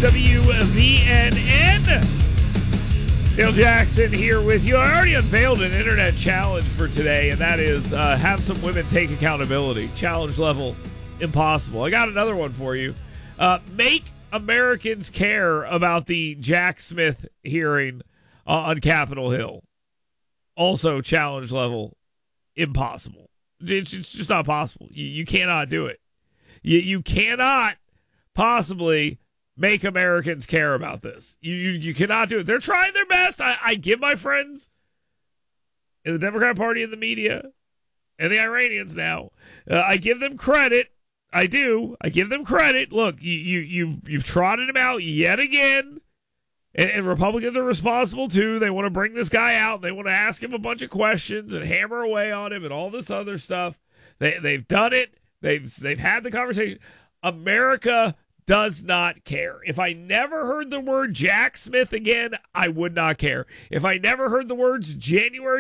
WVNN. Dale Jackson here with you. I already unveiled an internet challenge for today, and that is have some women take accountability. Challenge level impossible. I got another one for you. Make Americans care about the Jack Smith hearing on Capitol Hill. Also challenge level impossible. It's just not possible. You cannot do it. You cannot possibly make Americans care about this. You cannot do it. They're trying their best. I give my friends in the Democrat Party and the media and the Iranians now, I give them credit. I do. I give them credit. Look, you've trotted him out yet again, and Republicans are responsible too. They want to bring this guy out. They want to ask him a bunch of questions and hammer away on him and all this other stuff. They've done it. They've had the conversation. America does not care. If I never heard the word Jack Smith again, I would not care. If I never heard the words January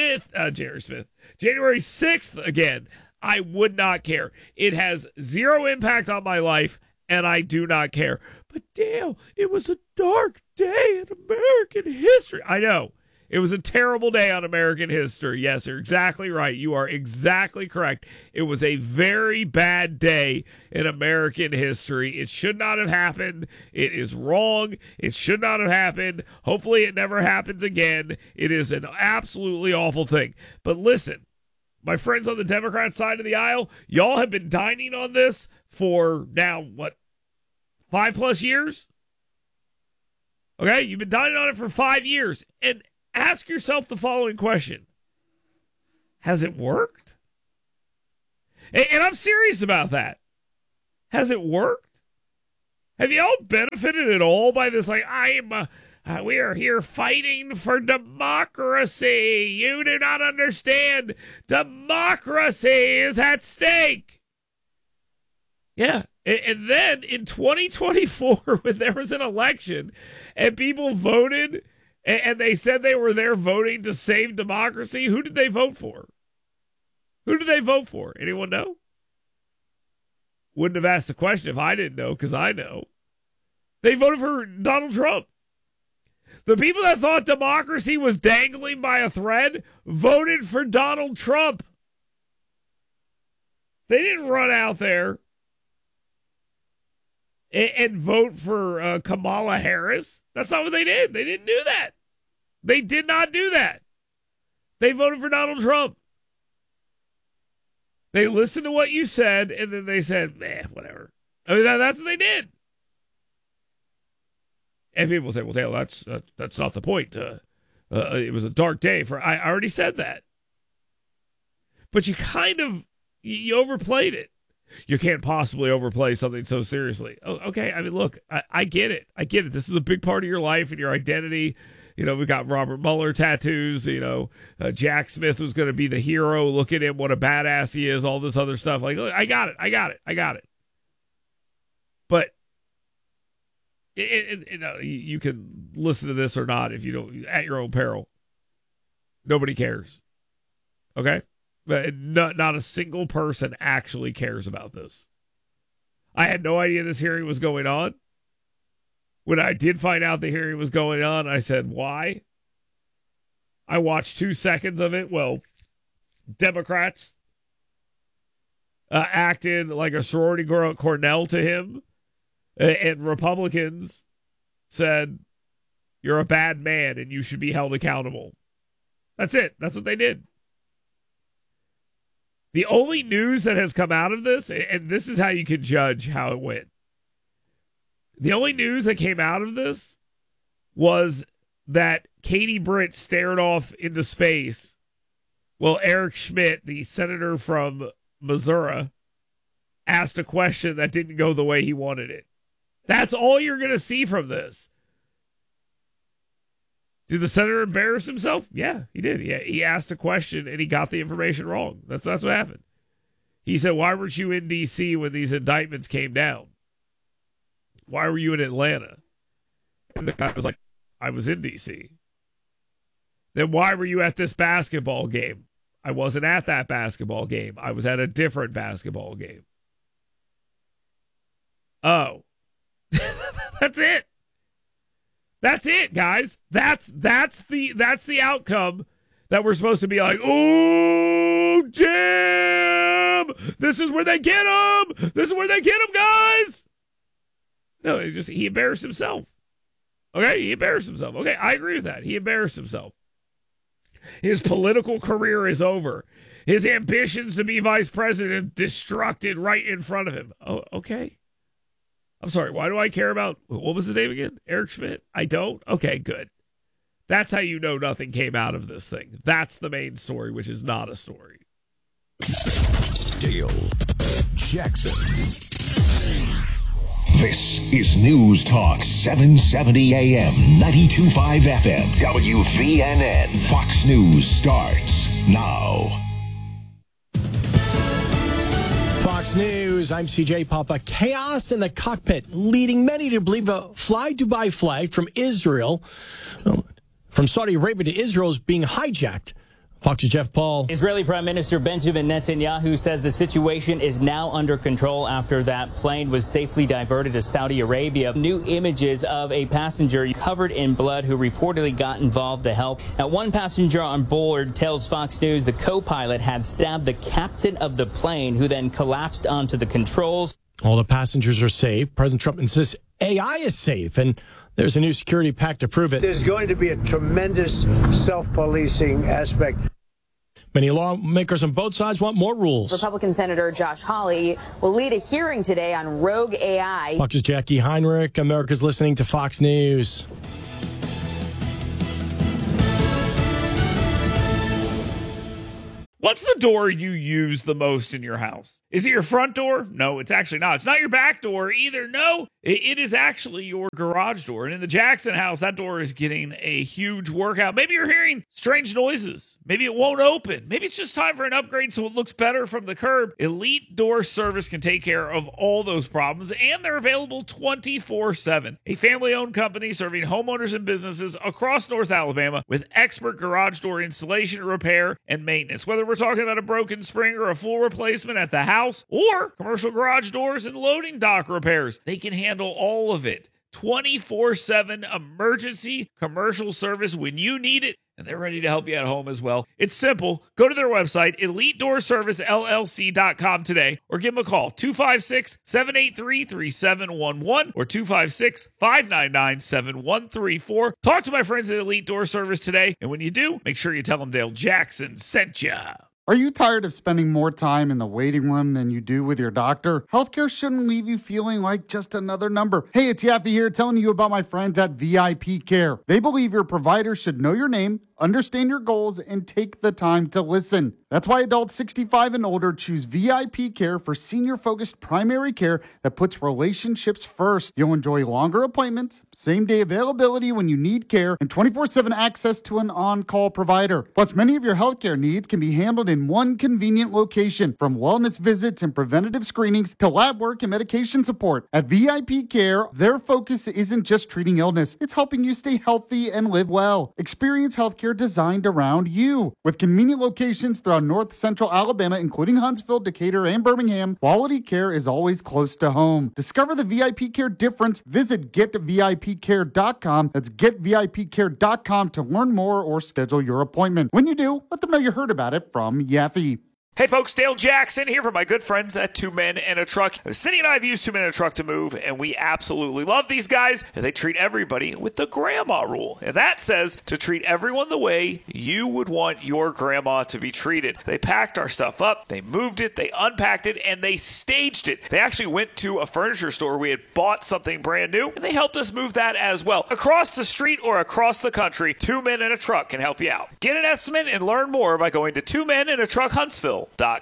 6th again, I would not care. It has zero impact on my life, and I do not care. But Dale, it was a dark day in American history. I know. It was a terrible day on American history. Yes, you're exactly right. You are exactly correct. It was a very bad day in American history. It should not have happened. It is wrong. It should not have happened. Hopefully it never happens again. It is an absolutely awful thing. But listen, my friends on the Democrat side of the aisle, y'all have been dining on this for now, 5+ years? Okay, you've been dining on it for 5 years. And ask yourself the following question. Has it worked? And I'm serious about that. Has it worked? Have y'all benefited at all by this? Like, we are here fighting for democracy. You do not understand. Democracy is at stake. Yeah. And then in 2024, when there was an election and people voted and they said they were there voting to save democracy, who did they vote for? Who did they vote for? Anyone know? Wouldn't have asked the question if I didn't know, because I know. They voted for Donald Trump. The people that thought democracy was dangling by a thread voted for Donald Trump. They didn't run out there and vote for Kamala Harris. That's not what they did. They didn't do that. They did not do that. They voted for Donald Trump. They listened to what you said, and then they said, whatever. I mean, that's what they did. And people say, well, Dale, that's not the point. It was a dark day. I already said that. But you overplayed it. You can't possibly overplay something so seriously. Oh, okay, I mean, look, I get it. I get it. This is a big part of your life and your identity. You know, we've got Robert Mueller tattoos. You know, Jack Smith was going to be the hero. Look at him, what a badass he is, all this other stuff. Like, look, I got it. But you can listen to this or not if you don't, at your own peril. Nobody cares. Okay? But not a single person actually cares about this. I had no idea this hearing was going on. When I did find out the hearing was going on, I said, why? I watched 2 seconds of it. Well, Democrats acted like a sorority girl at Cornell to him. And Republicans said, you're a bad man and you should be held accountable. That's it. That's what they did. The only news that has come out of this, and this is how you can judge how it went. The only news that came out of this was that Katie Britt stared off into space. Well, Eric Schmidt, the senator from Missouri, asked a question that didn't go the way he wanted it. That's all you're going to see from this. Did the senator embarrass himself? Yeah, he did. He asked a question and he got the information wrong. That's what happened. He said, why weren't you in D.C. when these indictments came down? Why were you in Atlanta? And the guy was like, I was in D.C. Then why were you at this basketball game? I wasn't at that basketball game. I was at a different basketball game. Oh. That's it. That's it, guys. That's the outcome that we're supposed to be like, oh, Jim, this is where they get him. This is where they get him, guys. No, he embarrassed himself. Okay, he embarrassed himself. Okay, I agree with that. He embarrassed himself. His political career is over. His ambitions to be vice president destructed right in front of him. Oh, okay. I'm sorry, why do I care about, what was his name again? Eric Schmidt? I don't? Okay, good. That's how you know nothing came out of this thing. That's the main story, which is not a story. Dale Jackson. This is News Talk 770 AM, 92.5 FM, WVNN. Fox News starts now. Fox News, I'm CJ Papa. Chaos in the cockpit, leading many to believe a Fly Dubai flight from Israel, from Saudi Arabia to Israel, is being hijacked. Fox's Jeff Paul. Israeli Prime Minister Benjamin Netanyahu says the situation is now under control after that plane was safely diverted to Saudi Arabia. New images of a passenger covered in blood who reportedly got involved to help. Now, one passenger on board tells Fox News the co-pilot had stabbed the captain of the plane, who then collapsed onto the controls. All the passengers are safe. President Trump insists AI is safe, and there's a new security pact to prove it. There's going to be a tremendous self-policing aspect. Many lawmakers on both sides want more rules. Republican Senator Josh Hawley will lead a hearing today on rogue AI. Fox's Jackie Heinrich. America's listening to Fox News. What's the door you use the most in your house? Is it your front door? No, it's actually not. It's not your back door either. No, it is actually your garage door. And in the Jackson house, that door is getting a huge workout. Maybe you're hearing strange noises. Maybe it won't open. Maybe it's just time for an upgrade so it looks better from the curb. Elite Door Service can take care of all those problems, and they're available 24/7. A family-owned company serving homeowners and businesses across North Alabama with expert garage door installation, repair, and maintenance. Whether we're talking about a broken spring or a full replacement at the house, or commercial garage doors and loading dock repairs, they can handle all of it. 24/7 emergency commercial service when you need it, and they're ready to help you at home as well. It's simple. Go to their website, EliteDoorServiceLLC.com today, or give them a call, 256-783-3711 or 256-599-7134. Talk to my friends at Elite Door Service today, and when you do, make sure you tell them Dale Jackson sent ya. Are you tired of spending more time in the waiting room than you do with your doctor? Healthcare shouldn't leave you feeling like just another number. Hey, it's Yaffe here telling you about my friends at VIP Care. They believe your provider should know your name, understand your goals, and take the time to listen. That's why adults 65 and older choose VIP Care for senior-focused primary care that puts relationships first. You'll enjoy longer appointments, same-day availability when you need care, and 24/7 access to an on-call provider. Plus, many of your healthcare needs can be handled in one convenient location, from wellness visits and preventative screenings to lab work and medication support. At VIP Care, their focus isn't just treating illness, it's helping you stay healthy and live well. Experience healthcare designed around you. With convenient locations throughout North Central Alabama, including Huntsville, Decatur, and Birmingham, quality care is always close to home. Discover the VIP Care difference. Visit GetVIPCare.com. That's GetVIPCare.com to learn more or schedule your appointment. When you do, let them know you heard about it from Yaffe. Hey folks, Dale Jackson here for my good friends at Two Men and a Truck. Cindy and I have used Two Men and a Truck to move, and we absolutely love these guys. They treat everybody with the grandma rule. And that says to treat everyone the way you would want your grandma to be treated. They packed our stuff up, they moved it, they unpacked it, and they staged it. They actually went to a furniture store. We had bought something brand new, and they helped us move that as well. Across the street or across the country, Two Men and a Truck can help you out. Get an estimate and learn more by going to Two Men and a Truck Huntsville.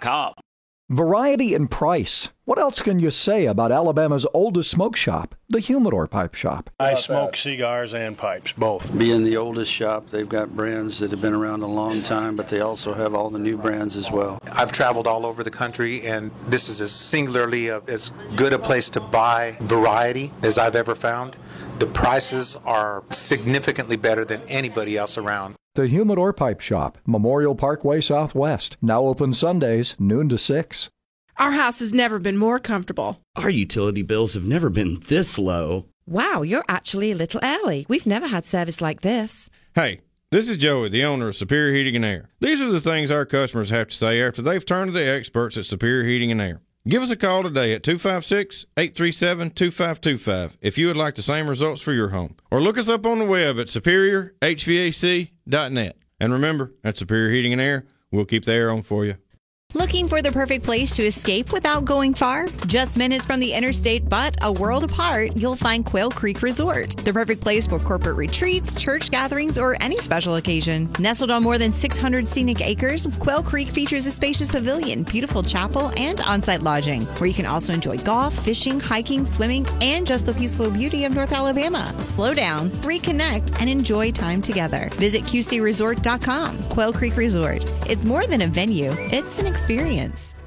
Variety and price. What else can you say about Alabama's oldest smoke shop, the Humidor Pipe Shop? I smoke cigars and pipes, both. Being the oldest shop, they've got brands that have been around a long time, but they also have all the new brands as well. I've traveled all over the country, and this is as singularly as good a place to buy variety as I've ever found. The prices are significantly better than anybody else around. The Humidor Pipe Shop, Memorial Parkway Southwest. Now open Sundays, noon to 6. Our house has never been more comfortable. Our utility bills have never been this low. Wow, you're actually a little early. We've never had service like this. Hey, this is Joey, the owner of Superior Heating and Air. These are the things our customers have to say after they've turned to the experts at Superior Heating and Air. Give us a call today at 256-837-2525 if you would like the same results for your home. Or look us up on the web at superiorhvac.net. And remember, at Superior Heating and Air, we'll keep the air on for you. Looking for the perfect place to escape without going far? Just minutes from the interstate, but a world apart, you'll find Quail Creek Resort. The perfect place for corporate retreats, church gatherings, or any special occasion. Nestled on more than 600 scenic acres, Quail Creek features a spacious pavilion, beautiful chapel, and on-site lodging, where you can also enjoy golf, fishing, hiking, swimming, and just the peaceful beauty of North Alabama. Slow down, reconnect, and enjoy time together. Visit QCResort.com. Quail Creek Resort. It's more than a venue, it's an experience.